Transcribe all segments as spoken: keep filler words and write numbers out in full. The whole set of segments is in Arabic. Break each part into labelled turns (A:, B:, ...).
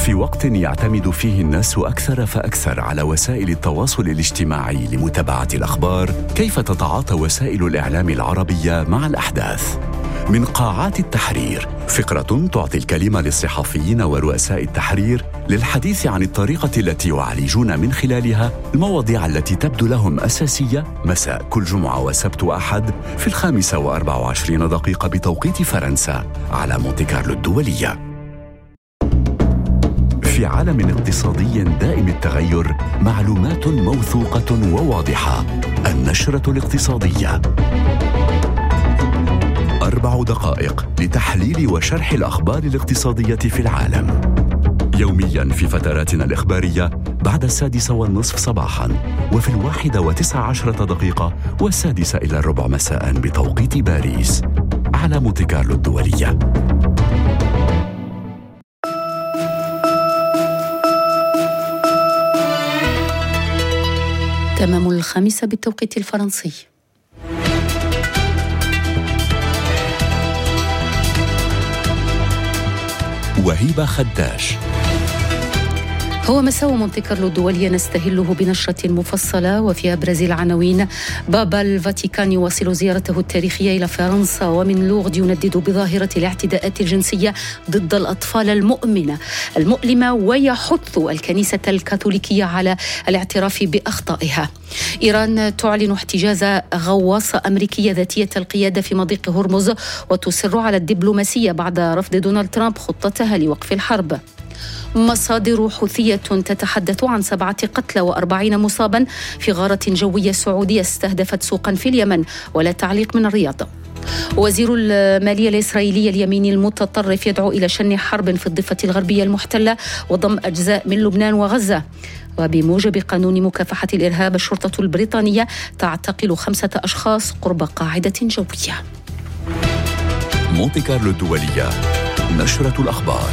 A: في وقت يعتمد فيه الناس أكثر فأكثر على وسائل التواصل الاجتماعي لمتابعة الأخبار، كيف تتعاطى وسائل الإعلام العربية مع الأحداث؟ من قاعات التحرير فقرة تعطي الكلمة للصحفيين ورؤساء التحرير للحديث عن الطريقة التي يعالجون من خلالها المواضيع التي تبدو لهم أساسية، مساء كل جمعة وسبت وأحد في الخامسة وأربع وعشرين دقيقة بتوقيت فرنسا على مونتي كارلو الدولية. في عالم اقتصادي دائم التغير، معلومات موثوقة وواضحة. النشرة الاقتصادية، أربع دقائق لتحليل وشرح الأخبار الاقتصادية في العالم، يومياً في فتراتنا الإخبارية بعد السادسة والنصف صباحاً، وفي الواحدة وتسع عشرة دقيقة والسادسة إلى الربع مساءً بتوقيت باريس على مونتي كارلو الدولية.
B: تمام الخامسة بالتوقيت الفرنسي.
A: وهيبة خداش.
B: هو مساء مونتي كارلو الدولية نستهله بنشرة مفصلة وفيها أبرز العناوين: بابا الفاتيكان يواصل زيارته التاريخية إلى فرنسا، ومن لوغد يندد بظاهرة الاعتداءات الجنسية ضد الأطفال المؤمنة المؤلمة، ويحث الكنيسة الكاثوليكية على الاعتراف بأخطائها. إيران تعلن احتجاز غواصة أمريكية ذاتية القيادة في مضيق هرمز، وتصر على الدبلوماسية بعد رفض دونالد ترامب خطتها لوقف الحرب. مصادر حوثية تتحدث عن سبعة قتلى وأربعين مصابا في غارة جوية سعودية استهدفت سوقا في اليمن، ولا تعليق من الرياض. وزير المالية الإسرائيلي اليميني المتطرف يدعو إلى شن حرب في الضفة الغربية المحتلة وضم أجزاء من لبنان وغزة. وبموجب قانون مكافحة الإرهاب الشرطة البريطانية تعتقل خمسة أشخاص قرب قاعدة جوية.
A: مونتي كارلو الدولية، نشرة الأخبار.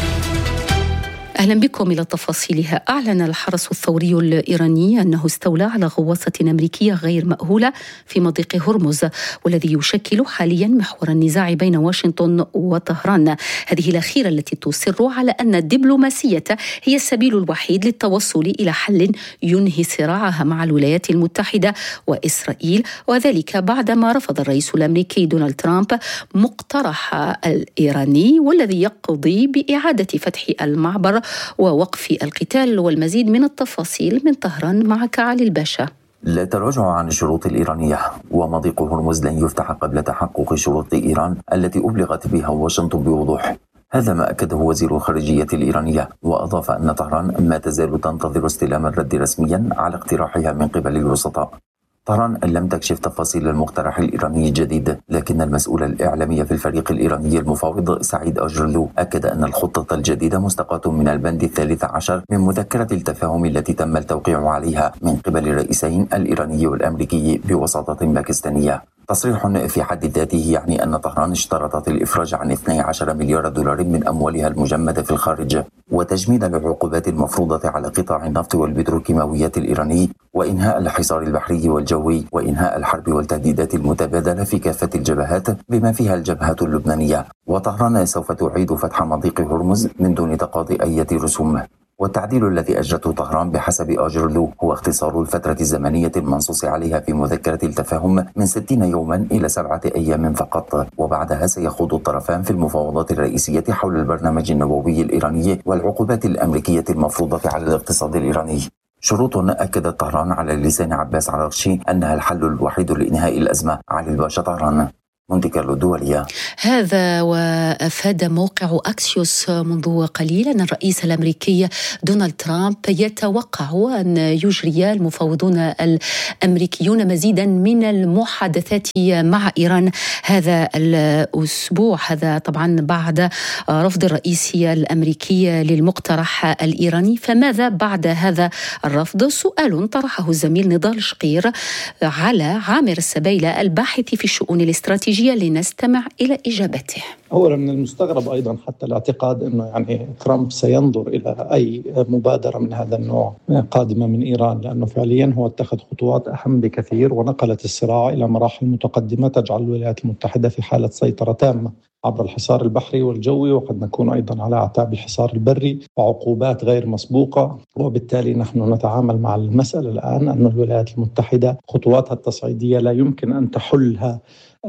B: أهلا بكم إلى تفاصيلها. أعلن الحرس الثوري الإيراني أنه استولى على غواصة أمريكية غير مأهولة في مضيق هرمز، والذي يشكل حاليا محور النزاع بين واشنطن وطهران. هذه الأخيرة التي تصر على أن الدبلوماسية هي السبيل الوحيد للتوصل إلى حل ينهي صراعها مع الولايات المتحدة وإسرائيل، وذلك بعدما رفض الرئيس الأمريكي دونالد ترامب مقترح الإيراني والذي يقضي بإعادة فتح المعبر ووقف القتال. والمزيد من التفاصيل من طهران معك علي الباشا.
C: لا تراجع عن الشروط الإيرانية، ومضيق هرمز لن يفتح قبل تحقق شروط إيران التي أبلغت بها واشنطن بوضوح. هذا ما أكده وزير الخارجية الإيرانية، وأضاف أن طهران ما تزال تنتظر استلام الرد رسميا على اقتراحها من قبل الوسطاء. طهران لم تكشف تفاصيل المقترح الإيراني الجديد، لكن المسؤول الإعلامي في الفريق الإيراني المفاوض سعيد أجرلو أكد أن الخطة الجديدة مستقاة من البند الثالث عشر من مذكرة التفاهم التي تم التوقيع عليها من قبل الرئيسين الإيراني والأمريكي بوساطة باكستانية. تصريح في حد ذاته يعني أن طهران اشترطت الإفراج عن اثني عشر مليار دولار من أموالها المجمدة في الخارج، وتجميد العقوبات المفروضة على قطاع النفط والبتروكيماويات الإيراني، وإنهاء الحصار البحري والجوي، وإنهاء الحرب والتهديدات المتبادلة في كافة الجبهات بما فيها الجبهة اللبنانية. وطهران سوف تعيد فتح مضيق هرمز من دون تقاضي أي رسوم. والتعديل الذي أجرته طهران بحسب أجرلو هو اختصار الفترة الزمنية المنصوص عليها في مذكرة التفاهم من ستين يوما إلى سبعة أيام فقط، وبعدها سيخوض الطرفان في المفاوضات الرئيسية حول البرنامج النووي الإيراني والعقوبات الأمريكية المفروضة على الاقتصاد الإيراني. شروط أكدت طهران على لسان عباس عراقشي أنها الحل الوحيد لإنهاء الأزمة. علي الباشا، طهران، مونتي كارلو الدولية.
B: هذا وأفاد موقع أكسيوس منذ قليل أن الرئيس الأمريكي دونالد ترامب يتوقع أن يجري المفاوضون الأمريكيون مزيدا من المحادثات مع إيران هذا الأسبوع. هذا طبعا بعد رفض الرئيس الأمريكي للمقترح الإيراني. فماذا بعد هذا الرفض؟ سؤال طرحه الزميل نضال شقير على عامر السبيلة الباحث في الشؤون الاستراتيجية الاستراتيجية لنستمع إلى إجابته.
D: أولا من المستغرب أيضا حتى الاعتقاد أنه يعني ترامب سينظر إلى أي مبادرة من هذا النوع قادمة من إيران، لأنه فعليا هو اتخذ خطوات أهم بكثير ونقلت الصراع إلى مراحل متقدمة تجعل الولايات المتحدة في حالة سيطرة تامة عبر الحصار البحري والجوي، وقد نكون أيضا على أعتاب الحصار البري وعقوبات غير مسبوقة. وبالتالي نحن نتعامل مع المسألة الآن أن الولايات المتحدة خطواتها التصعيدية لا يمكن أن تحلها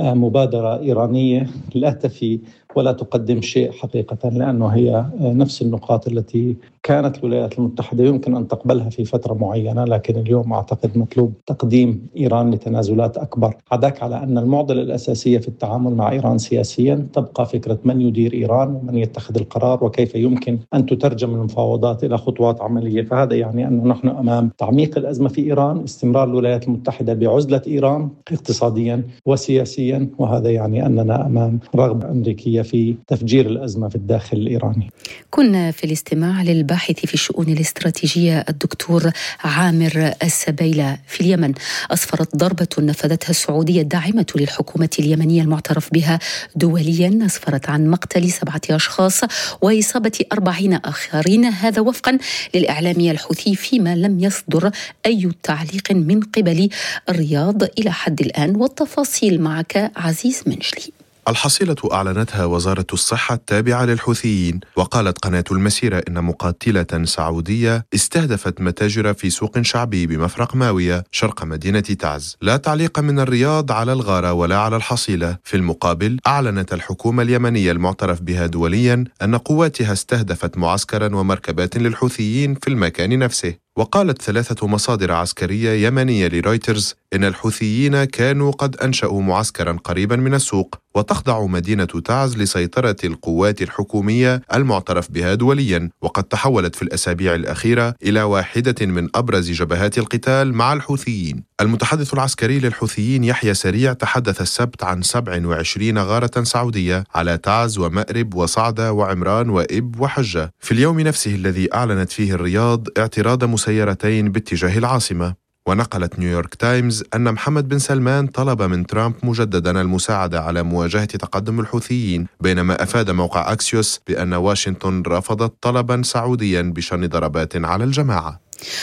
D: مبادرة إيرانية لا تفي ولا تقدم شيء حقيقة، لأنه هي نفس النقاط التي كانت الولايات المتحدة يمكن أن تقبلها في فترة معينة، لكن اليوم أعتقد مطلوب تقديم إيران لتنازلات أكبر. عداك على أن المعضلة الأساسية في التعامل مع إيران سياسيا تبقى فكرة من يدير إيران ومن يتخذ القرار وكيف يمكن أن تترجم المفاوضات إلى خطوات عملية. فهذا يعني أنه نحن أمام تعميق الأزمة في إيران، استمرار الولايات المتحدة بعزلة إيران اقتصاديا وسياسيا، وهذا يعني أننا أمام رغبة أمريكية في تفجير الأزمة في الداخل الإيراني.
B: كنا في الاستماع للباحث في الشؤون الاستراتيجية الدكتور عامر السبيلة. في اليمن أسفرت ضربة نفذتها السعودية الداعمة للحكومة اليمنية المعترف بها دوليا، أسفرت عن مقتل سبعة أشخاص وإصابة أربعين آخرين، هذا وفقا للإعلامي الحوثي، فيما لم يصدر أي تعليق من قبل الرياض إلى حد الآن. والتفاصيل معك عزيز منجلي.
E: الحصيلة أعلنتها وزارة الصحة التابعة للحوثيين، وقالت قناة المسيرة إن مقاتلة سعودية استهدفت متاجر في سوق شعبي بمفرق ماوية شرق مدينة تعز. لا تعليق من الرياض على الغارة ولا على الحصيلة. في المقابل أعلنت الحكومة اليمنية المعترف بها دوليا أن قواتها استهدفت معسكرا ومركبات للحوثيين في المكان نفسه. وقالت ثلاثة مصادر عسكرية يمنية لرويترز إن الحوثيين كانوا قد أنشأوا معسكرا قريبا من السوق، وتخضع مدينة تعز لسيطرة القوات الحكومية المعترف بها دوليا، وقد تحولت في الأسابيع الأخيرة إلى واحدة من أبرز جبهات القتال مع الحوثيين. المتحدث العسكري للحوثيين يحيى سريع تحدث السبت عن سبع وعشرين غارة سعودية على تعز ومأرب وصعدة وعمران وإب وحجة في اليوم نفسه الذي أعلنت فيه الرياض اعتراض مسيرتين باتجاه العاصمة. ونقلت نيويورك تايمز أن محمد بن سلمان طلب من ترامب مجددا المساعدة على مواجهة تقدم الحوثيين، بينما أفاد موقع أكسيوس بأن واشنطن رفضت طلبا سعوديا بشن ضربات على الجماعة.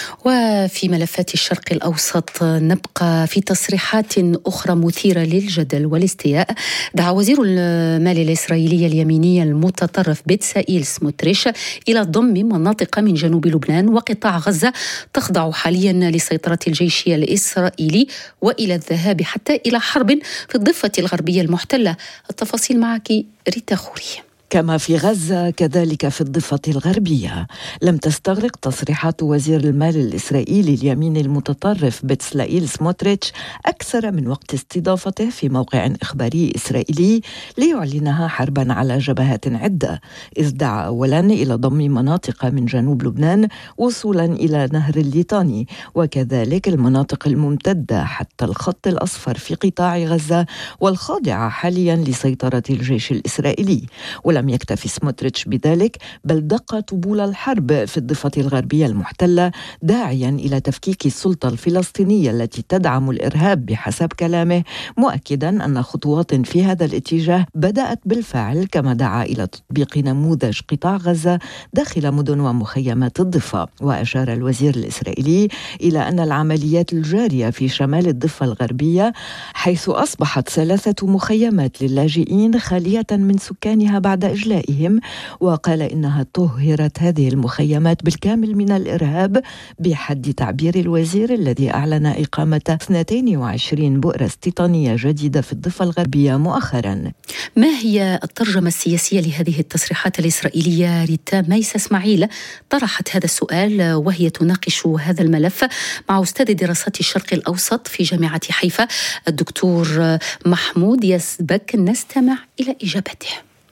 B: وفي ملفات الشرق الأوسط نبقى في تصريحات أخرى مثيرة للجدل والاستياء. دعا وزير المال الإسرائيلي اليميني المتطرف بيتسائيل سموتريش إلى ضم مناطق من جنوب لبنان وقطاع غزة تخضع حاليا لسيطرة الجيش الإسرائيلي، وإلى الذهاب حتى إلى حرب في الضفة الغربية المحتلة. التفاصيل معك ريتا خوري.
F: كما في غزة كذلك في الضفة الغربية، لم تستغرق تصريحات وزير المال الإسرائيلي اليميني المتطرف بيتسائيل سموتريتش أكثر من وقت استضافته في موقع إخباري إسرائيلي ليعلنها حربا على جبهات عدة، إذ دعا أولا إلى ضم مناطق من جنوب لبنان وصولا إلى نهر الليطاني، وكذلك المناطق الممتدة حتى الخط الأصفر في قطاع غزة والخاضعة حاليا لسيطرة الجيش الإسرائيلي. ولم يكتفي سموتريتش بذلك، بل دق طبول الحرب في الضفة الغربية المحتلة، داعيا إلى تفكيك السلطة الفلسطينية التي تدعم الإرهاب بحسب كلامه، مؤكدا أن خطوات في هذا الاتجاه بدأت بالفعل، كما دعا إلى تطبيق نموذج قطاع غزة داخل مدن ومخيمات الضفة. وأشار الوزير الإسرائيلي إلى أن العمليات الجارية في شمال الضفة الغربية، حيث أصبحت ثلاثة مخيمات للاجئين خالية من سكانها بعد إجلائهم، وقال إنها طهرت هذه المخيمات بالكامل من الإرهاب بحد تعبير الوزير، الذي أعلن إقامة اثنتين وعشرين بؤرة استيطانية جديدة في الضفة الغربية مؤخرا.
B: ما هي الترجمة السياسية لهذه التصريحات الإسرائيلية؟ ريتا ميس إسماعيل طرحت هذا السؤال وهي تناقش هذا الملف مع أستاذ دراسات الشرق الأوسط في جامعة حيفا الدكتور محمود يسبك. نستمع إلى إجابته.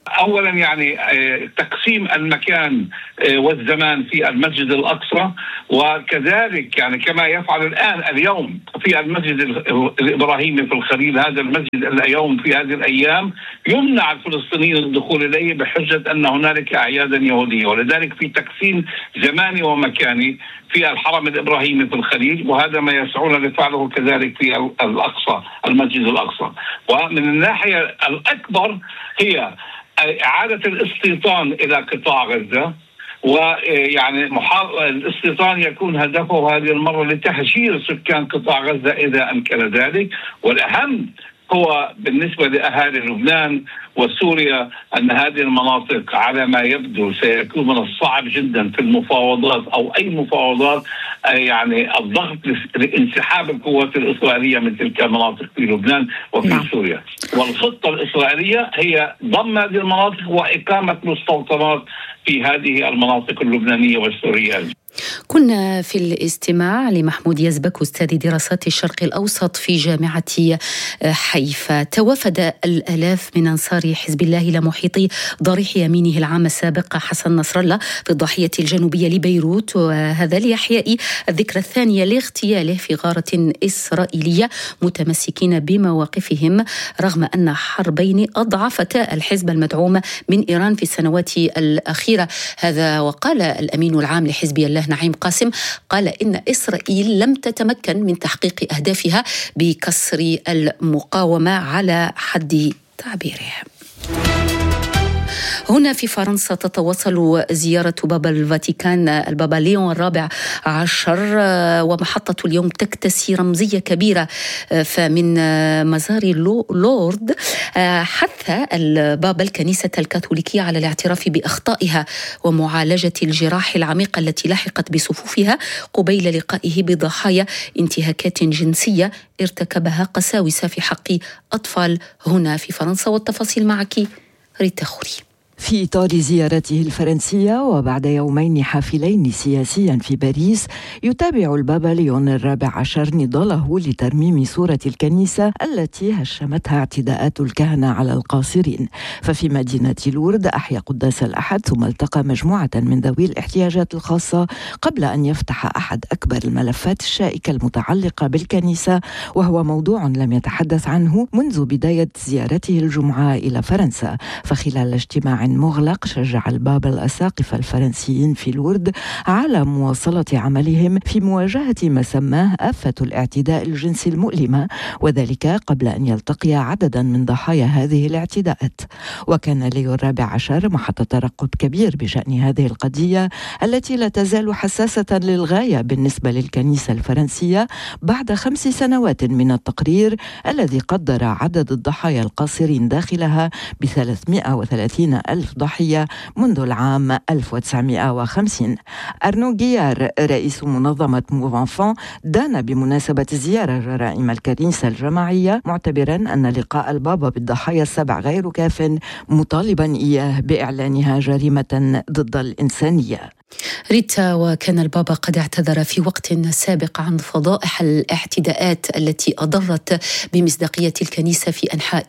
G: أولا يعني تقسيم المكان والزمان في المسجد الأقصى، وكذلك يعني كما يفعل الآن اليوم في المسجد الإبراهيمي في الخليل. هذا المسجد اليوم في هذه الأيام يمنع الفلسطينيين الدخول إليه بحجة أن هنالك أعيادا يهودية، ولذلك في تقسيم زماني ومكاني في الحرم الإبراهيمي في الخليل، وهذا ما يسعون لفعله كذلك في الأقصى المسجد الأقصى. ومن الناحية الأكبر هي إعادة الاستيطان إلى قطاع غزة، ويعني الاستيطان يكون هدفه هذه المرة لتهجير سكان قطاع غزة إذا أمكن ذلك. والأهم هو بالنسبة لأهالي لبنان وسوريا أن هذه المناطق على ما يبدو سيكون من الصعب جدا في المفاوضات أو أي مفاوضات يعني الضغط لانسحاب القوات الإسرائيلية من تلك المناطق في لبنان وفي نعم. سوريا. والخطة الإسرائيلية هي ضم هذه المناطق وإقامة مستوطنات في هذه المناطق اللبنانية والسورية.
B: كنا في الاستماع لمحمود يزبك أستاذ دراسات الشرق الأوسط في جامعة حيفا. توافد الآلاف من أنصار حزب الله إلى محيط ضريح يمينه العام السابق حسن نصر الله في الضاحية الجنوبية لبيروت، وهذا لإحياء الذكرى الثانية لاغتياله في غارة إسرائيلية، متمسكين بمواقفهم رغم أن حربين أضعفتا الحزب المدعوم من إيران في السنوات الأخيرة. هذا وقال الأمين العام لحزب الله نعيم قاسم، قال إن إسرائيل لم تتمكن من تحقيق أهدافها بكسر المقاومة على حد تعبيره. هنا في فرنسا تتواصل زيارة بابا الفاتيكان البابا ليون الرابع عشر، ومحطة اليوم تكتسي رمزية كبيرة. فمن مزار لورد حث البابا الكنيسة الكاثوليكية على الاعتراف بأخطائها ومعالجة الجراح العميقة التي لحقت بصفوفها قبيل لقائه بضحايا انتهاكات جنسية ارتكبها قساوسة في حق أطفال هنا في فرنسا. والتفاصيل معك ريتا خوري.
F: في إطار زيارته الفرنسية وبعد يومين حافلين سياسيا في باريس، يتابع البابا ليون الرابع عشر نضاله لترميم صورة الكنيسة التي هشمتها اعتداءات الكهنة على القاصرين. ففي مدينة لورد أحيا قداس الأحد، ثم التقى مجموعة من ذوي الاحتياجات الخاصة قبل أن يفتح أحد أكبر الملفات الشائكة المتعلقة بالكنيسة، وهو موضوع لم يتحدث عنه منذ بداية زيارته الجمعة إلى فرنسا. فخلال اجتماع مغلق شجع البابا الأساقفة الفرنسيين في لورد على مواصلة عملهم في مواجهة ما سماه آفة الاعتداء الجنسي المؤلمة، وذلك قبل أن يلتقي عددا من ضحايا هذه الاعتداءات. وكان ليو الرابع عشر محط ترقب كبير بشأن هذه القضية التي لا تزال حساسة للغاية بالنسبة للكنيسة الفرنسية بعد خمس سنوات من التقرير الذي قدر عدد الضحايا القاصرين داخلها ب ثلاثمائة وثلاثين ألف ضحية منذ العام ألف وتسعمائة وخمسين. أرنو جيار رئيس منظمة موفانفون دان بمناسبة زيارة جرائم الكنيسة الجماعية، معتبرا أن لقاء البابا بالضحايا السبع غير كاف، مطالبا إياه بإعلانها جريمة ضد الإنسانية.
B: ريتا، وكان البابا قد اعتذر في وقت سابق عن فضائح الاعتداءات التي أضرت بمصداقية الكنيسة في أنحاء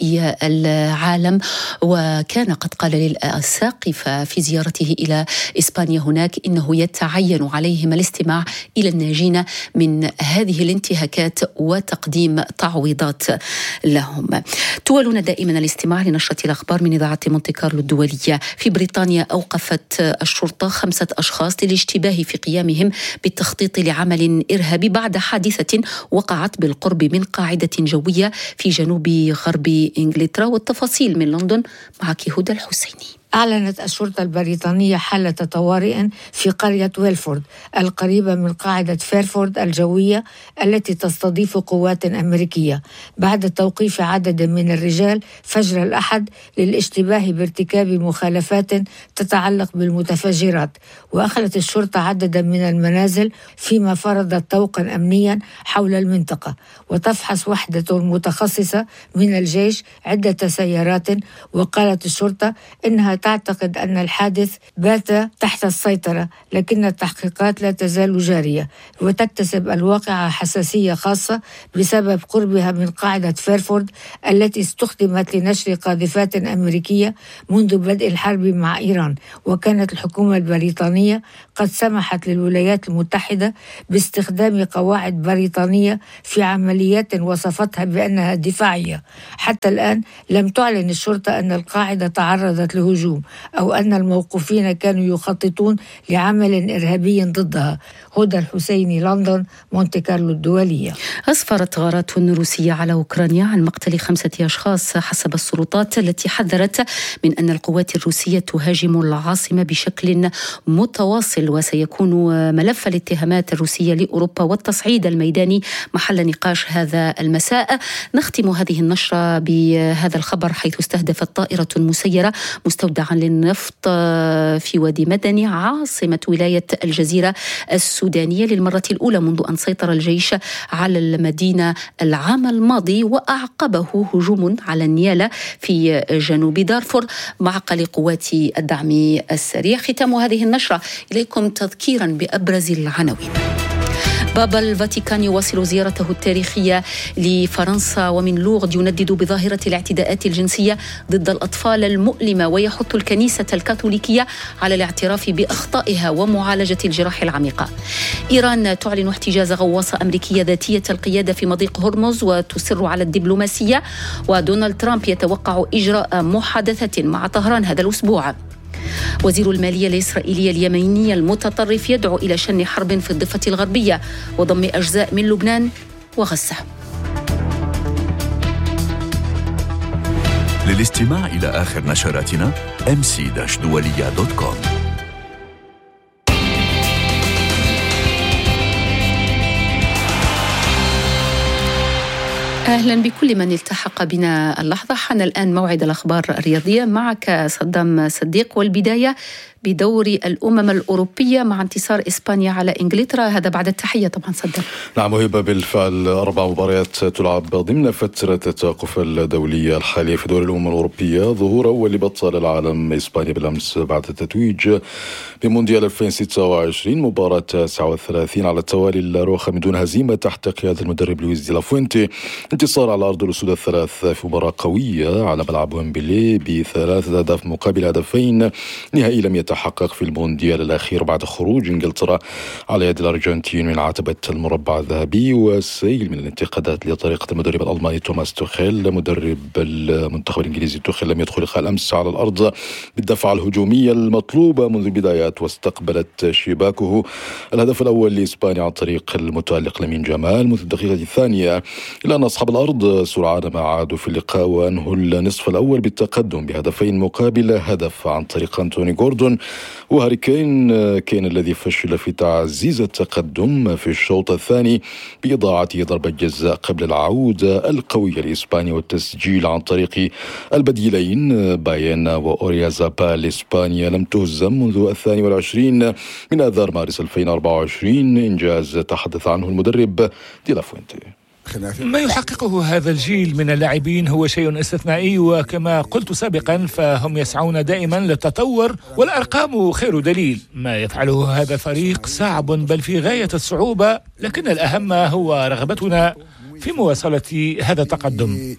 B: العالم، وكان قد قال للأساقفة في زيارته إلى إسبانيا هناك إنه يتعين عليهم الاستماع إلى الناجين من هذه الانتهاكات وتقديم تعويضات لهم. تولون دائما الاستماع لنشرة الأخبار من إذاعة مونتي كارلو الدولية. في بريطانيا أوقفت الشرطة خمسة أشخاص للاشتباه في قيامهم بالتخطيط لعمل إرهابي بعد حادثة وقعت بالقرب من قاعدة جوية في جنوب غرب إنجلترا. والتفاصيل من لندن معك هدى الحسيني.
H: أعلنت الشرطة البريطانية حالة طوارئ في قرية ويلفورد القريبة من قاعدة فيرفورد الجوية التي تستضيف قوات أمريكية بعد توقيف عدد من الرجال فجر الأحد للاشتباه بارتكاب مخالفات تتعلق بالمتفجرات. وأخلت الشرطة عددا من المنازل فيما فرضت طوقا أمنيا حول المنطقة، وتفحص وحدة متخصصة من الجيش عدة سيارات. وقالت الشرطة إنها وتعتقد أن الحادث بات تحت السيطرة، لكن التحقيقات لا تزال جارية، وتكتسب الواقعة حساسية خاصة بسبب قربها من قاعدة فيرفورد التي استخدمت لنشر قاذفات أمريكية منذ بدء الحرب مع إيران. وكانت الحكومة البريطانية قد سمحت للولايات المتحدة باستخدام قواعد بريطانية في عمليات وصفتها بأنها دفاعية. حتى الآن لم تعلن الشرطة أن القاعدة تعرضت لهجوم أو أن الموقوفين كانوا يخططون لعمل إرهابي ضدها. هدى الحسيني، لندن، مونتي كارلو الدولية.
B: أسفرت غارات روسية على أوكرانيا عن مقتل خمسة أشخاص حسب السلطات، التي حذرت من أن القوات الروسية تهاجم العاصمة بشكل متواصل، وسيكون ملف الاتهامات الروسية لأوروبا والتصعيد الميداني محل نقاش هذا المساء. نختم هذه النشرة بهذا الخبر، حيث استهدفت طائرة مسيرة مستودعا للنفط في وادي مدني عاصمة ولاية الجزيرة السودانية للمرة الأولى منذ أن سيطر الجيش على المدينة العام الماضي، وأعقبه هجوم على النيالة في جنوب دارفور معقل قوات الدعم السريع. ختام هذه النشرة، إليكم تذكيرا بأبرز العناوين. بابا الفاتيكان يواصل زيارته التاريخية لفرنسا ومن لوغد، يندد بظاهرة الاعتداءات الجنسية ضد الأطفال المؤلمة، ويحث الكنيسة الكاثوليكية على الاعتراف بأخطائها ومعالجة الجراح العميقة. إيران تعلن احتجاز غواصة أمريكية ذاتية القيادة في مضيق هرمز وتصر على الدبلوماسية. ودونالد ترامب يتوقع إجراء محادثة مع طهران هذا الأسبوع. وزير المالية الإسرائيلي اليميني المتطرف يدعو إلى شن حرب في الضفة الغربية وضم أجزاء من لبنان وغزة.
A: للاستماع إلى آخر نشراتنا إم سي دولية دوت كوم.
B: أهلا بكل من التحق بنا اللحظة. حان الآن موعد الأخبار الرياضية، معك صدام صديق، والبداية بدور الأمم الأوروبية مع انتصار إسبانيا على إنجلترا. هذا بعد التحية طبعا صدام.
I: نعم وهبة، بالفعل أربع مباريات تلعب ضمن فترة التوقف الدولية الحالية في دور الأمم الأوروبية. ظهور أول بطل العالم إسبانيا بالأمس بعد التتويج بمونديال ألفين وستة وعشرين، مباراة تسعة وثلاثين على التوالي لروخا من دون هزيمة تحت قيادة المدرب لويس دي لافوينتي. انتصار على أرض الأسود الثلاث في مباراة قوية على ملعب ويمبلي بثلاثة أهداف مقابل هدفين. نهائي لم يتحقق في المونديال الأخير بعد خروج إنجلترا على يد الأرجنتين من عتبة المربع الذهبي، وسيل من الانتقادات لطريقة المدرب الألماني توماس توخيل. مدرب المنتخب الإنجليزي توخيل لم يدخل الأمس على الأرض بالدفعة الهجومية المطلوبة منذ البدايات، واستقبلت شباكه الهدف الأول لإسبانيا عن طريق المتألق لامين جمال منذ الدقيقة الثانية، إلى أن أصحاب الأرض سرعان ما عادوا في اللقاء وأنهوا النصف الأول بالتقدم بهدفين مقابل هدف عن طريق أنتوني غوردون وهاري كين. كين الذي فشل في تعزيز التقدم في الشوط الثاني بإضاعته ضربة جزاء قبل العودة القوية لإسبانيا والتسجيل عن طريق البديلين باينا وأوريازابال. إسبانيا لم تهزم منذ الثاني والعشرين من آذار مارس ألفين وأربعة وعشرين، إنجاز تحدث عنه المدرب دي لافوينتي.
J: ما يحققه هذا الجيل من اللاعبين هو شيء استثنائي، وكما قلت سابقا فهم يسعون دائما للتطور، والأرقام خير دليل. ما يفعله هذا الفريق صعب بل في غاية الصعوبة، لكن الأهم هو رغبتنا في مواصلة هذا التقدم.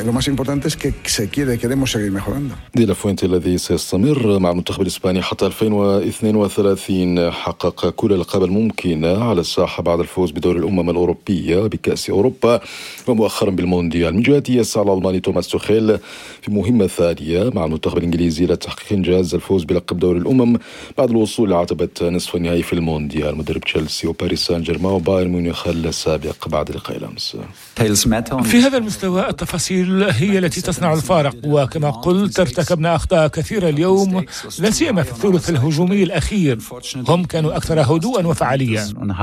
I: دي لافوينتي الذي سيستمر مع المنتخب الإسباني حتى ألفين واثنين وثلاثين حقق كل الألقاب الممكنة على الساحة بعد الفوز بدور الأمم الأوروبية بكأس أوروبا ومؤخرا بالمونديال. من جهته يسعى الألماني توماس توخيل في مهمة ثانية مع المنتخب الإنجليزي لتحقيق إنجاز الفوز بلقب دور الأمم بعد الوصول لعتبة نصف النهائي في المونديال. مدرب تشيلسي وباريس سان جيرمان وبايرن ميونخ السابق بعد لقاء الأمس.
J: في هذا المستوى التفاصيل هي التي تصنع الفارق، وكما قلت ارتكبنا أخطاء كثيرة اليوم، لا سيما في الثلث الهجومي الأخير. هم كانوا أكثر هدوءا وفعالية.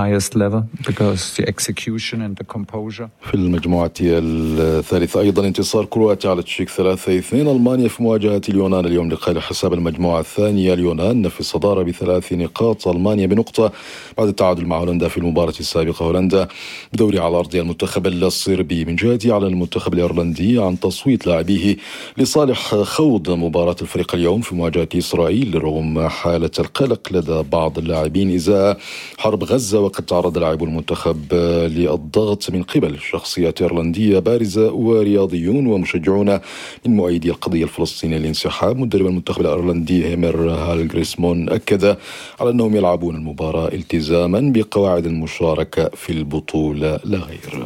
I: في المجموعة الثالثة أيضا انتصار كرواتيا على التشيك ثلاثة اثنين. ألمانيا في مواجهة اليونان اليوم لقاء حساب المجموعة الثانية. اليونان في الصدارة بثلاث نقاط، ألمانيا بنقطة بعد التعادل مع هولندا في المباراة السابقة. هولندا بدوري على أرض المنتخب الصربي. من جهته على المنتخب الإيرلندي عن تصويت لاعبيه لصالح خوض مباراة الفريق اليوم في مواجهة إسرائيل رغم حالة القلق لدى بعض اللاعبين إزاء حرب غزة. وقد تعرض لاعبو المنتخب للضغط من قبل شخصيات إيرلندية بارزة ورياضيون ومشجعون من مؤيدي القضية الفلسطينية للانسحاب. مدرب المنتخب الإيرلندي هيمر هالغريسمون أكد على أنهم يلعبون المباراة التزاما بقواعد المشاركة في البطولة لا غير.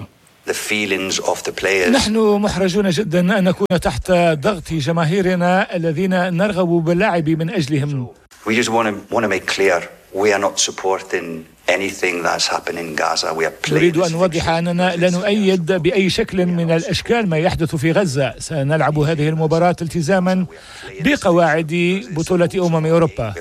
J: نحن محرجون جدا أن نكون تحت ضغط جماهيرنا الذين نرغب باللعب من أجلهم.
K: We just want to, want to make clear we are not supporting anything that's happening in Gaza. We are
J: نريد أن نوضح أننا لا نؤيد بأي شكل من الأشكال ما يحدث في غزة. سنلعب هذه المباراة التزاما بقواعد بطولة أمم أوروبا.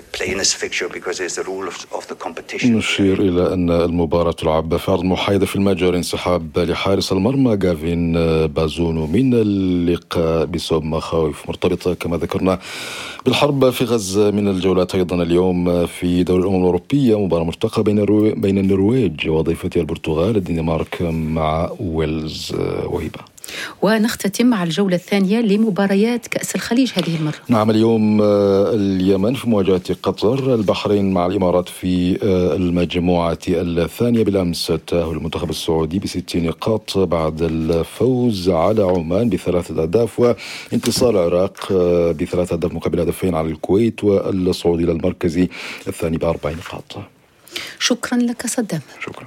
I: نشير إلى أن المباراة تلعب في أرض محايدة في المجر. انسحاب لحارس المرمى غافين بازونو من اللقاء بسبب مخاوف مرتبطة كما ذكرنا بالحرب في غزة. من الجولات أيضا اليوم في دوري الأمم الأوروبية مباراة مشتركة بين بين النرويج وضيفتها البرتغال الدنمارك مع ويلز. وهبة.
B: ونختتم مع الجولة الثانية لمباريات كأس الخليج هذه المرة.
I: نعم اليوم اليمن في مواجهة قطر، البحرين مع الإمارات في المجموعة الثانية. بالأمس تأهل المنتخب السعودي بستين نقاط بعد الفوز على عمان بثلاثة أهداف وانتصار العراق بثلاثة أهداف مقابل هدفين على الكويت، والصعود إلى المركز الثاني بأربع نقاط.
B: شكرا لك صدام.
I: شكرا.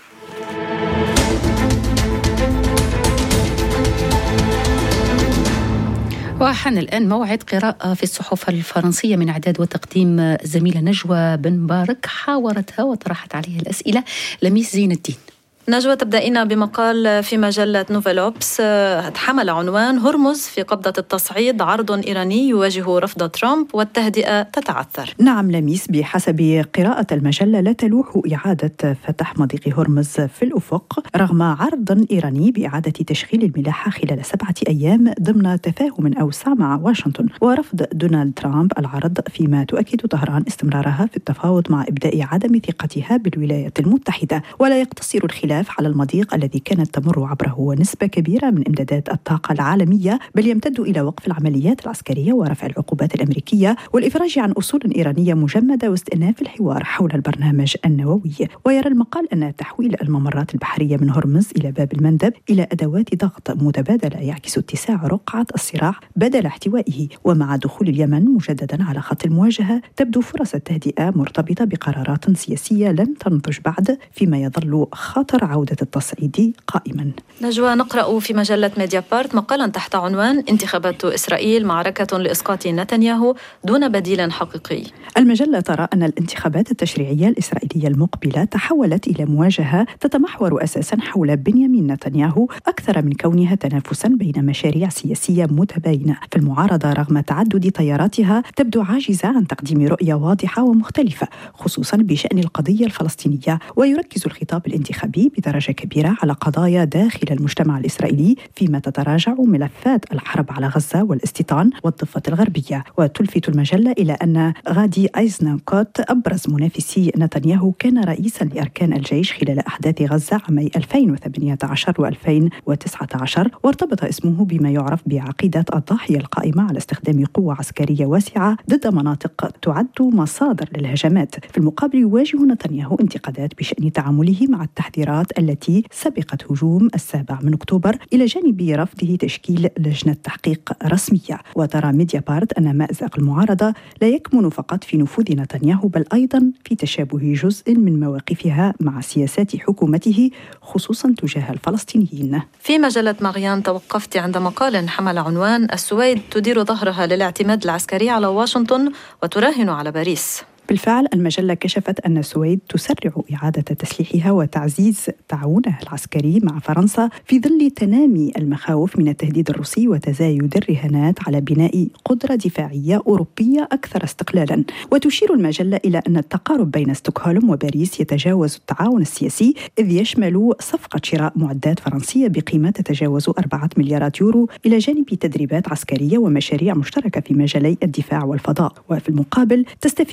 B: وحان الآن موعد قراءة في الصحف الفرنسية من إعداد وتقديم الزميلة نجوى بن مبارك، حاورتها وطرحت عليها الأسئلة لميس زين الدين.
L: نجوى، تبدأين بمقال في مجلة نوفيلوبس حمل عنوان هرمز في قبضة التصعيد، عرض إيراني يواجه رفض ترامب والتهدئة تتعثر.
M: نعم لميس، بحسب قراءة المجلة لا تلوح إعادة فتح مضيق هرمز في الأفق رغم عرض إيراني بإعادة تشغيل الملاحة خلال سبعة أيام ضمن تفاهم أوسع مع واشنطن، ورفض دونالد ترامب العرض، فيما تؤكد طهران استمرارها في التفاوض مع إبداء عدم ثقتها بالولايات المتحدة. ولا يقتصر الخلاف على المضيق الذي كانت تمر عبره نسبة كبيرة من إمدادات الطاقة العالمية، بل يمتد إلى وقف العمليات العسكرية ورفع العقوبات الأمريكية والإفراج عن أصول إيرانية مجمدة واستئناف الحوار حول البرنامج النووي. ويرى المقال أن تحويل الممرات البحرية من هرمز إلى باب المندب إلى أدوات ضغط متبادلة يعكس اتساع رقعة الصراع بدل احتوائه. ومع دخول اليمن مجددا على خط المواجهة تبدو فرص التهدئة مرتبطة بقرارات سياسية لم تنضج بعد، فيما يظل خطر عودة التصعيد قائما.
L: نجوى، نقرأ في مجلة ميديا بارت مقالا تحت عنوان انتخابات إسرائيل معركة لإسقاط نتنياهو دون بديل حقيقي.
M: المجلة ترى أن الانتخابات التشريعية الإسرائيلية المقبلة تحولت إلى مواجهة تتمحور أساسا حول بنيامين نتنياهو أكثر من كونها تنافسا بين مشاريع سياسية متباينة. فالمعارضة رغم تعدد تياراتها تبدو عاجزة عن تقديم رؤية واضحة ومختلفة خصوصا بشأن القضية الفلسطينية، ويركز الخطاب الانتخابي بدرجة كبيرة على قضايا داخل المجتمع الإسرائيلي، فيما تتراجع ملفات الحرب على غزة والاستيطان والضفة الغربية. وتلفت المجلة إلى أن غادي أيزنكوت أبرز منافسي نتنياهو كان رئيسا لأركان الجيش خلال أحداث غزة عامي ألفين وثمانية عشر وألفين وتسعة عشر، وارتبط اسمه بما يعرف بعقيدة الضاحية القائمة على استخدام قوة عسكرية واسعة ضد مناطق تعد مصادر للهجمات. في المقابل يواجه نتنياهو انتقادات بشأن تعامله مع التحذيرات التي سبقت هجوم السابع من أكتوبر، إلى جانب رفضه تشكيل لجنة تحقيق رسمية. وترى ميديا بارت أن مأزق المعارضة لا يكمن فقط في نفوذ نتنياهو بل أيضا في تشابه جزء من مواقفها مع سياسات حكومته خصوصا تجاه الفلسطينيين.
L: في مجلة مغيان توقفت عند مقال حمل عنوان السويد تدير ظهرها للاعتماد العسكري على واشنطن وتراهن على باريس.
M: بالفعل المجلة كشفت أن السويد تسرع إعادة تسليحها وتعزيز تعاونها العسكري مع فرنسا في ظل تنامي المخاوف من التهديد الروسي وتزايد الرهانات على بناء قدرة دفاعية أوروبية أكثر استقلالا. وتشير المجلة إلى أن التقارب بين ستوكهولم وباريس يتجاوز التعاون السياسي، إذ يشمل صفقة شراء معدات فرنسية بقيمة تتجاوز أربعة مليارات يورو إلى جانب تدريبات عسكرية ومشاريع مشتركة في مجالي الدفاع والفضاء. وفي المقابل تستفيد فرنسا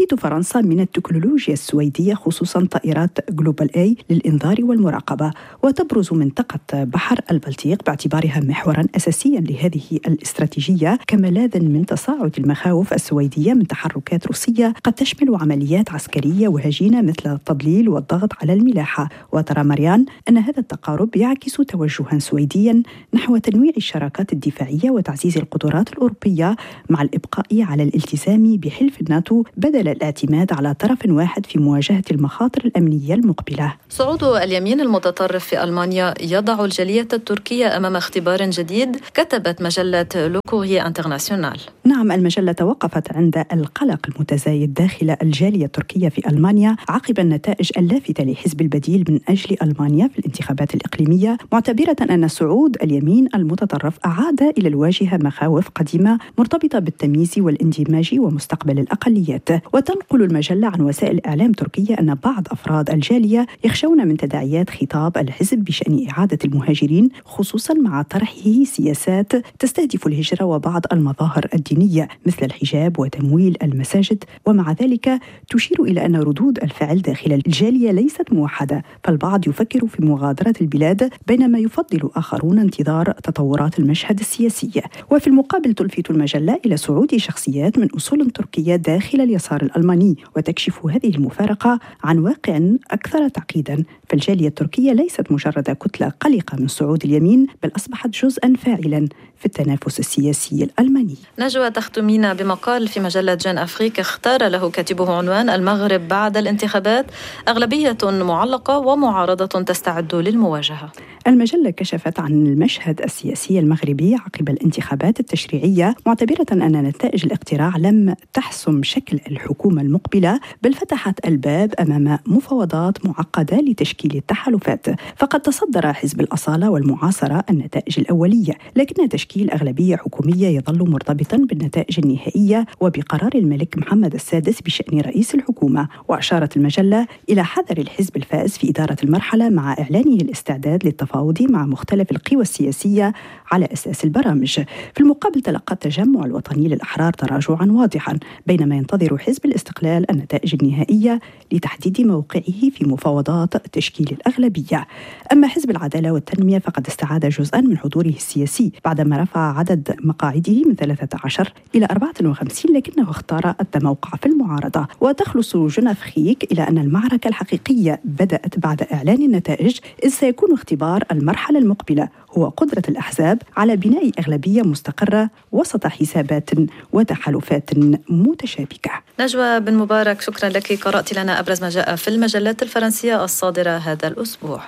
M: فرنسا من التكنولوجيا السويدية خصوصا طائرات جلوبال اي للإنذار والمراقبة. وتبرز منطقة بحر البلطيق باعتبارها محورا أساسيا لهذه الاستراتيجية كملاذ من تصاعد المخاوف السويدية من تحركات روسية قد تشمل عمليات عسكرية وهجينة مثل التضليل والضغط على الملاحة. وترى مريان أن هذا التقارب يعكس توجها سويديا نحو تنويع الشراكات الدفاعية وتعزيز القدرات الأوروبية مع الإبقاء على الالتزام بحلف الناتو بدل الاعتماد على طرف واحد في مواجهة المخاطر الأمنية المقبلة.
L: صعود اليمين المتطرف في ألمانيا يضع الجالية التركية أمام اختبار جديد، كتبت مجلة لو كورييه انترناسيونال.
M: نعم، المجلة توقفت عند القلق المتزايد داخل الجالية التركية في ألمانيا عقب النتائج اللافتة لحزب البديل من أجل ألمانيا في الانتخابات الإقليمية، معتبرة أن صعود اليمين المتطرف أعاد إلى الواجهة مخاوف قديمة مرتبطة بالتمييز والاندماج ومستقبل الأقليات. وتنقل المجلة عن وسائل إعلام تركية أن بعض أفراد الجالية يخشون من تداعيات خطاب الحزب بشأن إعادة المهاجرين، خصوصا مع طرحه سياسات تستهدف الهجرة وبعض المظاهر الدينية مثل الحجاب وتمويل المساجد. ومع ذلك تشير إلى أن ردود الفعل داخل الجالية ليست موحدة، فالبعض يفكر في مغادرة البلاد بينما يفضل آخرون انتظار تطورات المشهد السياسي. وفي المقابل تلفت المجلة إلى صعود شخصيات من أصول تركية داخل اليسار الألماني، وتكشف هذه المفارقة عن واقع أكثر تعقيدا. فالجالية التركية ليست مجرد كتلة قلقة من صعود اليمين، بل أصبحت جزءا فاعلا في التنافس السياسي الألماني.
L: نجوى تختمين بمقال في مجلة جان أفريك اختار له كاتبه عنوان المغرب بعد الانتخابات، أغلبية معلقة ومعارضة تستعد للمواجهة.
M: المجلة كشفت عن المشهد السياسي المغربي عقب الانتخابات التشريعية، معتبرة أن نتائج الاقتراع لم تحسم شكل الحكومة المقبلة، بل فتحت الباب أمام مفاوضات معقدة لتشكيل التحالفات. فقد تصدر حزب الأصالة والمعاصرة النتائج الأولية، لكن تشكيل أغلبية حكومية يظل مرتبطا بالنتائج النهائية وبقرار الملك محمد السادس بشأن رئيس الحكومة. وأشارت المجلة إلى حذر الحزب الفائز في إدارة المرحلة مع إعلانه الاستعداد للتفاوض مع مختلف القوى السياسية على أساس البرامج. في المقابل تلقى التجمع الوطني للأحرار تراجعا واضحا، بينما ينتظر حزب الاستقلال النتائج النهائية لتحديد موقعه في مفاوضات تشكيل الأغلبية. أما حزب العدالة والتنمية فقد استعاد جزءا من حضوره السياسي بعدما رفع عدد مقاعده من ثلاثة عشر إلى أربعة وخمسين، لكنه اختار التموقع في المعارضة. وتخلص جون أفريك إلى أن المعركة الحقيقية بدأت بعد إعلان النتائج، إذ سيكون اختبار المرحلة المقبلة هو قدرة الأحزاب على بناء أغلبية مستقرة وسط حسابات وتحالفات متشابكة.
L: نجوى بن مبارك، شكرا لك، قرأت لنا أبرز ما جاء في المجلات الفرنسية الصادرة هذا الأسبوع.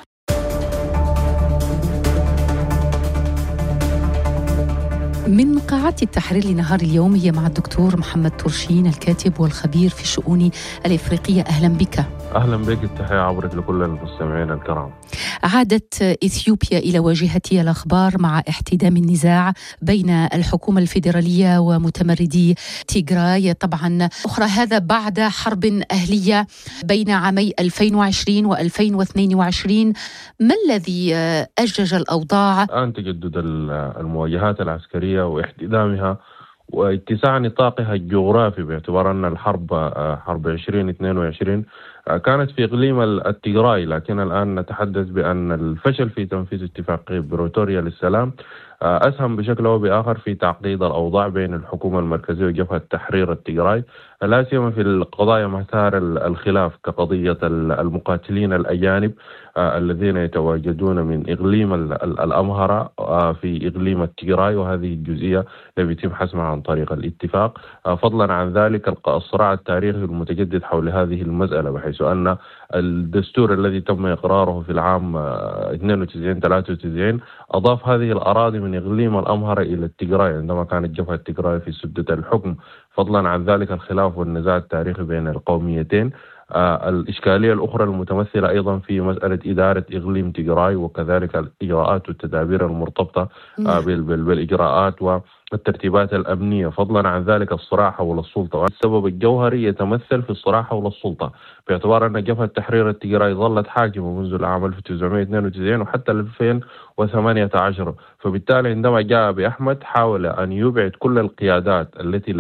B: من قاعات التحرير لنهار اليوم هي مع الدكتور محمد ترشين، الكاتب والخبير في الشؤون الإفريقية. أهلا بك.
N: أهلا بك، التحية عبرك لكل المستمعين الكرام.
B: عادت إثيوبيا إلى واجهة الأخبار مع احتدام النزاع بين الحكومة الفيدرالية ومتمردي تيغراي. طبعا أخرى هذا بعد حرب أهلية بين عامي ألفين وعشرين وألفين واثنين وعشرين. ما الذي أجج الأوضاع؟
N: الآن تجدد المواجهات العسكرية واحتدامها واتساع نطاقها الجغرافي، باعتبار أن الحرب حرب عشرين اثنين وعشرين كانت في إقليم التيغراي، لكن الآن نتحدث بأن الفشل في تنفيذ اتفاقية بريتوريا للسلام أسهم بشكل أو بآخر في تعقيد الأوضاع بين الحكومة المركزية وجبهة تحرير التيغراي، لا سيما في القضايا مثار الخلاف كقضية المقاتلين الأجانب الذين يتواجدون من إقليم الأمهرة في إقليم التيغراي، وهذه الجزئية التي يتم حسمها عن طريق الاتفاق. فضلا عن ذلك الصراع التاريخي المتجدد حول هذه المسألة، بحيث أن الدستور الذي تم إقراره في العام اثنين وتسعين ثلاثة وتسعين أضاف هذه الأراضي من إقليم الأمهرة إلى التيغراي عندما كانت جبهة التيغراي في سدة الحكم. فضلا عن ذلك الخلاف والنزاع التاريخي بين القوميتين. آه الإشكالية الأخرى المتمثلة أيضا في مسألة إدارة إقليم تيغراي، وكذلك الإجراءات والتدابير المرتبطة آه بالإجراءات والترتيبات الأمنية. فضلا عن ذلك الصراع حول السلطة، والسبب الجوهري يتمثل في الصراع حول السلطة، باعتبار أن جبهة تحرير التيغراي ظلت حاكمة منذ العام ألف وتسعمائة واثنين وتسعين وحتى ألفين وثمانية عشر. فبالتالي عندما جاء أبي أحمد حاول أن يبعد كل القيادات التي لديها نفوذ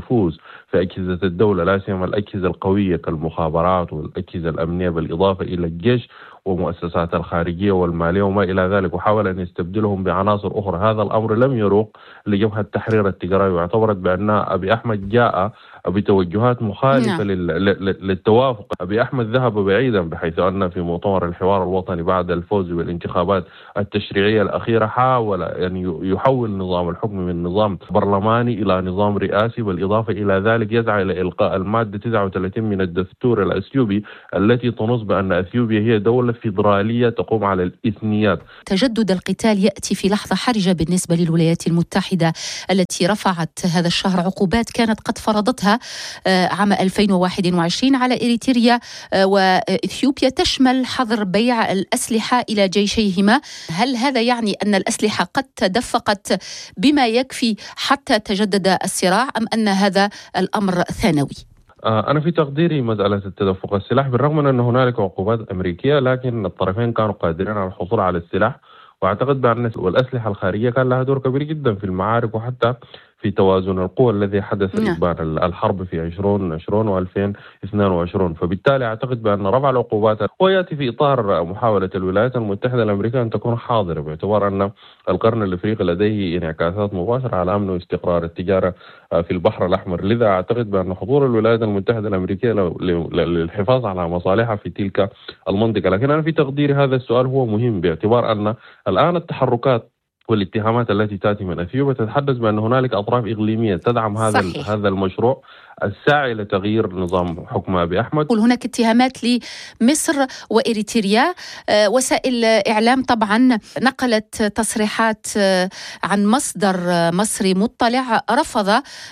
N: النفوذ في أجهزة الدولة، لا سيما الأجهزة القوية كالمخابرات والأجهزة الأمنية، بالإضافة إلى الجيش ومؤسسات الخارجية والمالية وما إلى ذلك، وحاول أن يستبدلهم بعناصر أخرى. هذا الأمر لم يروق لجبهة تحرير التجاري، واعتبرت بأن أبي أحمد جاء بتوجهات مخالفة نعم. للتوافق. أبي أحمد ذهب بعيدا، بحيث أن في مؤتمر الحوار الوطني بعد الفوز بالانتخابات التشريعية الأخيرة حاول أن يحول نظام الحكم من نظام برلماني إلى نظام رئاسي، بالإضافة إلى ذلك يسعى إلى إلقاء المادة تسعة وثلاثين من الدستور الأثيوبي التي تنص بأن أثيوبيا هي دولة فيدرالية تقوم على الإثنيات.
B: تجدد القتال يأتي في لحظة حرجة بالنسبة للولايات المتحدة التي رفعت هذا الشهر عقوبات كانت قد فرضتها عام ألفين وواحد وعشرين على إريتريا وإثيوبيا، تشمل حظر بيع الأسلحة إلى جيشيهما. هل هذا يعني أن الأسلحة قد تدفقت بما يكفي حتى تجدد الصراع، أم أن هذا الأمر ثانوي؟
N: أنا في تقديري مسألة التدفق السلاح، بالرغم من أن هنالك عقوبات أمريكية، لكن الطرفين كانوا قادرين على الحصول على السلاح، وأعتقد بأن والأسلحة الخارجية كان لها دور كبير جدا في المعارك وحتى في توازن القوى الذي حدث إبان الحرب في عشرين عشرين وألفين واثنين وعشرين. فبالتالي أعتقد بأن رفع العقوبات ويأتي في إطار محاولة الولايات المتحدة الأمريكية أن تكون حاضرة، باعتبار أن القرن الأفريقي لديه انعكاسات مباشرة على أمن واستقرار التجارة في البحر الأحمر. لذا أعتقد بأن حضور الولايات المتحدة الأمريكية للحفاظ على مصالحها في تلك المنطقة. لكن أنا في تقديري هذا السؤال هو مهم، باعتبار أن الآن التحركات والاتهامات التي تأتي من أثيوبيا تتحدث بأن هنالك أطراف إقليمية تدعم هذا صحيح. هذا المشروع الساعي لتغيير نظام حكم أبي أحمد.
B: هناك اتهامات لمصر وإريتريا. وسائل إعلام طبعا نقلت تصريحات عن مصدر مصري مطلع رفض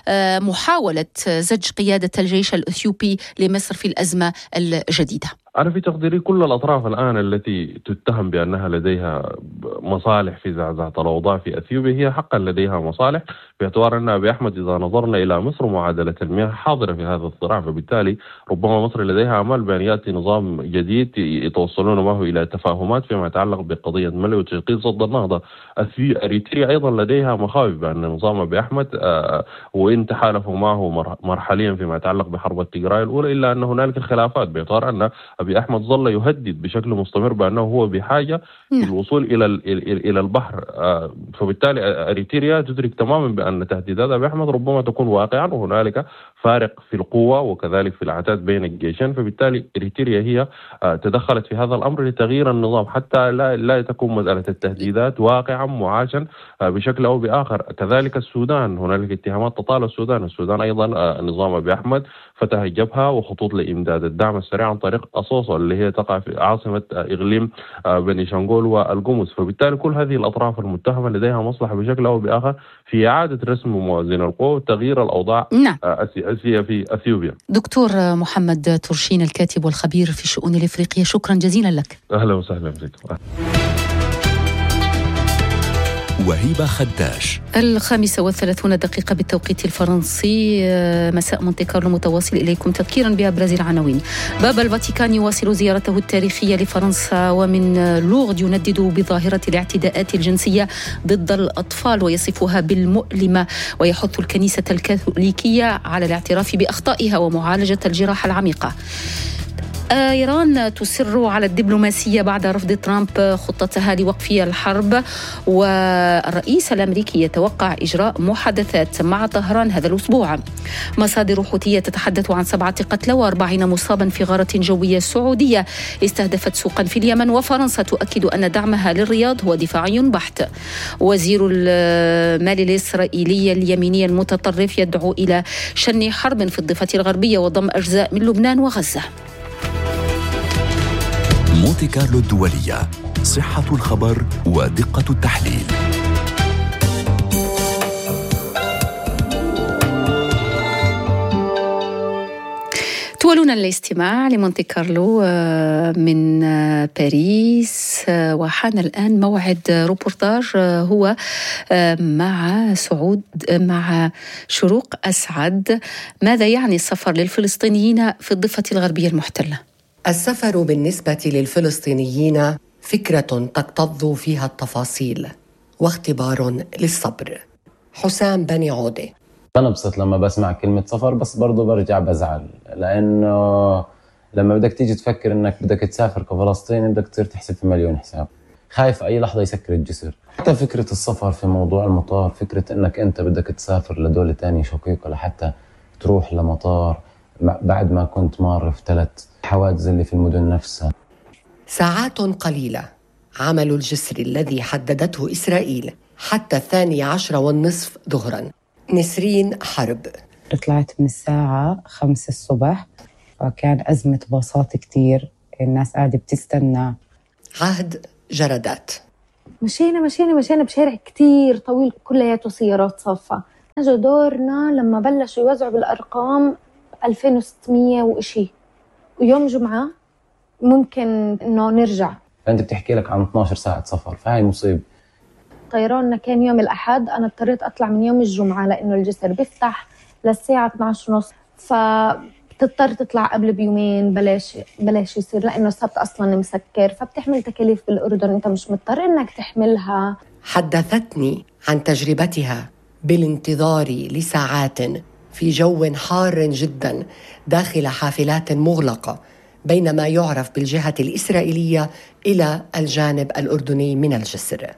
B: محاولة زج قيادة الجيش الأثيوبي لمصر في الأزمة الجديدة.
N: أنا في تقديري كل الأطراف الآن التي تتهم بأنها لديها مصالح في زعزعة الأوضاع في أثيوبيا هي حقا لديها مصالح، باعتبار أن أبي أحمد إذا نظرنا إلى مصر معادلة المياه حاضرة في هذا الصراع، فبالتالي ربما مصر لديها أمل بأن يأتي نظام جديد يتوصلون معه إلى تفاهمات فيما يتعلق بقضية ملء وتشغيل صد النهضة. أريتريا أيضا لديها مخاوف بأن نظام أبي أحمد وإن تحالفوا معه مرحليا فيما يتعلق بحرب التجراي الأولى، إلا أن هنالك الخلافات، باعتبار أن أبي أحمد ظل يهدد بشكل مستمر بأنه هو بحاجة للوصول إلى إلى البحر. فبالتالي أريتريا تدرك تماما بأن تهديدات أبي أحمد ربما تكون واقعا، وهنالك فارق في القوة وكذلك في العتاد بين الجيشين. فبالتالي أريتريا هي تدخلت في هذا الأمر لتغيير النظام حتى لا لا تكون مسألة التهديدات واقعا معاشا بشكل أو بآخر. كذلك السودان هنالك اتهامات تطال السودان، السودان أيضا نظام أبي أحمد فتح الجبهة وخطوط لإمداد الدعم السريع عن طريق أصوصو اللي هي تقع في عاصمة إقليم بني شنغول والجمز. فبالتالي كل هذه الأطراف المتهمة لديها مصلحة بشكل أو بآخر في إعادة رسم موازين القوى وتغيير الأوضاع
B: نعم.
N: السياسية في أثيوبيا.
B: دكتور محمد ترشين الكاتب والخبير في الشؤون الإفريقية، شكرا جزيلا لك.
N: أهلا وسهلا بك.
A: وهيبة خداش.
B: الخامسة والثلاثون دقيقة بالتوقيت الفرنسي، مساء مونتي كارلو متواصل إليكم. تذكيرا بأبرز العناوين: بابا الفاتيكان يواصل زيارته التاريخية لفرنسا، ومن لوغد يندد بظاهرة الاعتداءات الجنسية ضد الأطفال ويصفها بالمؤلمة، ويحث الكنيسة الكاثوليكية على الاعتراف بأخطائها ومعالجة الجراحة العميقة. إيران تصر على الدبلوماسية بعد رفض ترامب خطتها لوقف الحرب، والرئيس الأمريكي يتوقع إجراء محادثات مع طهران هذا الأسبوع. مصادر حوثية تتحدث عن سبعة قتلى وأربعين مصابا في غارة جوية سعودية استهدفت سوقا في اليمن، وفرنسا تؤكد أن دعمها للرياض هو دفاعي بحت. وزير المال الإسرائيلي اليميني المتطرف يدعو إلى شن حرب في الضفة الغربية وضم أجزاء من لبنان وغزة.
A: مونتي كارلو الدولية، صحة الخبر ودقة التحليل.
B: تولون الاستماع لمونتي كارلو من باريس، وحان الآن موعد روبورتاج هو مع سعود مع شروق أسعد. ماذا يعني السفر للفلسطينيين في الضفة الغربية المحتلة؟
O: السفر بالنسبة للفلسطينيين فكرة تكتظ فيها التفاصيل واختبار للصبر. حسام بني عودة
P: بنبسط لما بسمع كلمة سفر، بس برضو برجع بزعل، لأنه لما بدك تيجي تفكر إنك بدك تسافر كفلسطيني بدك تصير تحسب في مليون حساب، خايف أي لحظة يسكر الجسر. حتى فكرة السفر في موضوع المطار، فكرة إنك أنت بدك تسافر لدولة تانية شقيقة لحتى تروح لمطار بعد ما كنت مار في ثلاث حوادث اللي في المدن نفسها.
O: ساعات قليلة عمل الجسر الذي حددته إسرائيل حتى الثانية عشرة والنصف ظهراً. نسرين حرب:
Q: طلعت من الساعة خمسة الصبح، فكان أزمة باصات كتير، الناس قاعدة بتستنى.
O: عهد جردات:
R: مشينا مشينا مشينا بشارع كتير طويل كلياته سيارات صافة. اجى دورنا لما بلشوا يوزعوا بالأرقام ألفين وستمية وإشي، ويوم جمعة ممكن إنه نرجع.
P: فأنت بتحكي لك عن اثناشر ساعة سفر، فهاي مصيبة.
R: طيراننا كان يوم الأحد، أنا اضطريت أطلع من يوم الجمعة لأنه الجسر بيفتح للساعة اثني عشر ونص، فبتضطر تطلع قبل بيومين بلاش بلاش يصير، لأنه السبت أصلاً مسكر، فبتحمل تكاليف بالأردن أنت مش مضطر إنك تحملها.
O: حدثتني عن تجربتها بالانتظار لساعات في جو حار جداً داخل حافلات مغلقة بين ما يعرف بالجهة الإسرائيلية إلى الجانب الأردني من الجسر.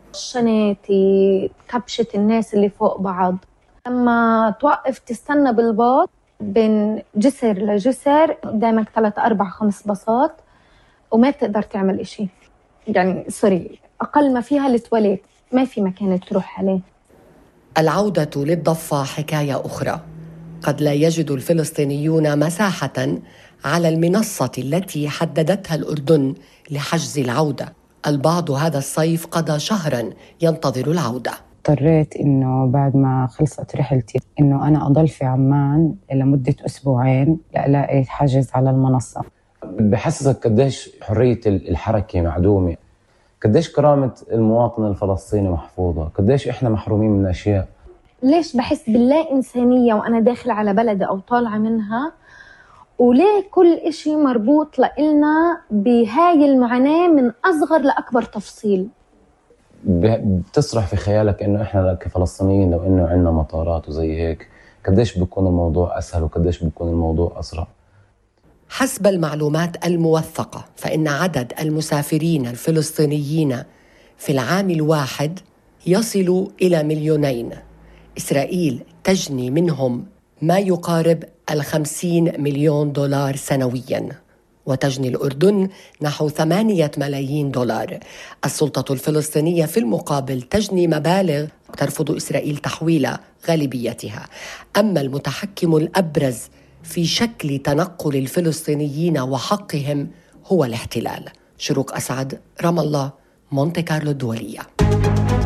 R: شناتي، كبشة الناس اللي فوق بعض، لما توقف تستنى بالباص بين جسر لجسر قدامك ثلاث أربع خمس باصات وما بتقدر تعمل إشي، يعني سوري أقل ما فيها التواليت، ما في مكان تروح عليه.
O: العودة للضفة حكاية أخرى. قد لا يجد الفلسطينيون مساحة على المنصة التي حددتها الأردن لحجز العودة. البعض هذا الصيف قضى شهراً ينتظر العودة.
Q: اضطريت إنه بعد ما خلصت رحلتي إنه أنا أضل في عمان لمدة أسبوعين لألاقي حجز على المنصة.
P: بحسسك قديش حرية الحركة معدومة، قديش كرامة المواطن الفلسطيني محفوظة، قديش إحنا محرومين من أشياء.
R: ليش بحس باللا إنسانية وأنا داخل على بلد أو طالعة منها، وليه كل إشي مربوط لإلنا بهاي المعاناة من أصغر لأكبر تفصيل.
P: بتسرح في خيالك إنه إحنا كفلسطينيين لو إنه عنا مطارات وزي هيك قديش بيكون الموضوع أسهل وقديش بيكون الموضوع أسرع.
O: حسب المعلومات الموثقة فإن عدد المسافرين الفلسطينيين في العام الواحد يصل إلى مليونين. إسرائيل تجني منهم ما يقارب الخمسين مليون دولار سنوياً، وتجني الأردن نحو ثمانية ملايين دولار. السلطة الفلسطينية في المقابل تجني مبالغ ترفض إسرائيل تحويل غالبيتها. أما المتحكم الأبرز في شكل تنقل الفلسطينيين وحقهم هو الاحتلال. شروق أسعد، رام الله، مونتي كارلو الدولية.